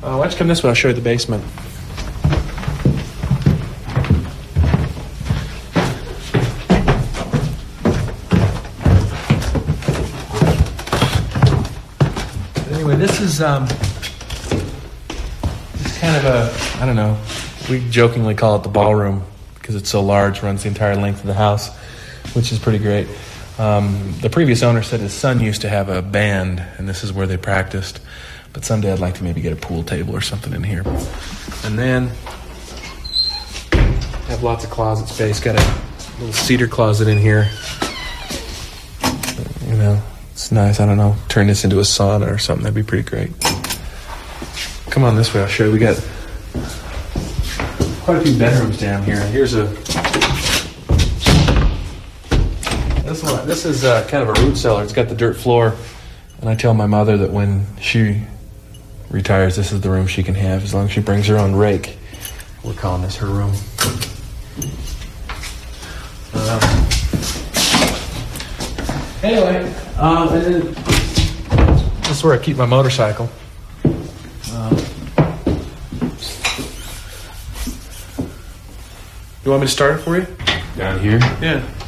Why don't you come this way? I'll show you the basement. Anyway, this is kind of a, I don't know, we jokingly call it the ballroom because it's so large, runs the entire length of the house, which is pretty great. The previous owner said his son used to have a band, and this is where they practiced. But someday I'd like to maybe get a pool table or something in here. And then have lots of closet space. Got a little cedar closet in here. You know, it's nice. I don't know, turn this into a sauna or something. That'd be pretty great. Come on this way. I'll show you. We got quite a few bedrooms down here. Here's a... This is kind of a root cellar. It's got the dirt floor. And I tell my mother that when she retires, this is the room she can have as long as she brings her own rake. We're calling this her room. Anyway, and then this is where I keep my motorcycle. You want me to start it for you? Down here? Yeah.